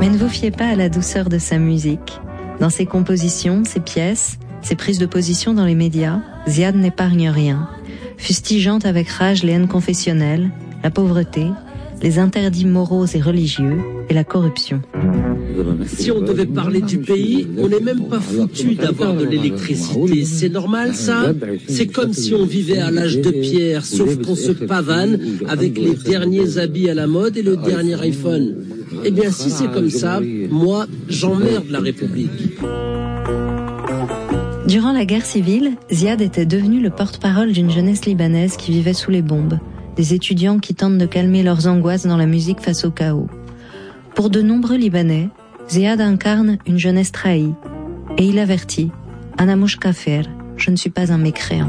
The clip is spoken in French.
Mais ne vous fiez pas à la douceur de sa musique. Dans ses compositions, ses pièces, ses prises de position dans les médias, Ziad n'épargne rien, fustigeant avec rage les haines confessionnelles, la pauvreté, les interdits moraux et religieux et la corruption. Si on devait parler du pays, on n'est même pas foutu d'avoir de l'électricité. C'est normal, ça? C'est comme si on vivait à l'âge de pierre, sauf qu'on se pavane avec les derniers habits à la mode et le dernier iPhone. Eh bien, si c'est comme ça, moi, j'emmerde la République. Durant la guerre civile, Ziad était devenu le porte-parole d'une jeunesse libanaise qui vivait sous les bombes, des étudiants qui tentent de calmer leurs angoisses dans la musique face au chaos. Pour de nombreux Libanais, Ziad incarne une jeunesse trahie, et il avertit « Ana mouch kafir, je ne suis pas un mécréant ».